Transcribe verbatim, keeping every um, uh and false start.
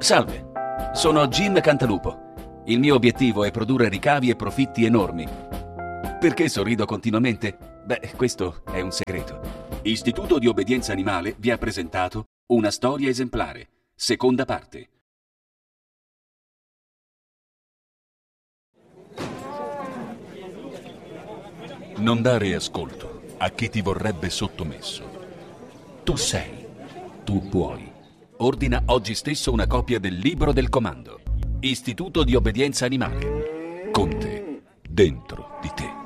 Salve, sono Jim Cantalupo. Il mio obiettivo è produrre ricavi e profitti enormi. Perché sorrido continuamente? Beh, questo è un segreto. Istituto di Obbedienza Animale vi ha presentato Una storia esemplare, seconda parte. Non dare ascolto a chi ti vorrebbe sottomesso. Tu sei, tu puoi. Ordina oggi stesso una copia del libro del comando. Istituto di Obbedienza Animale. Con te, dentro di te.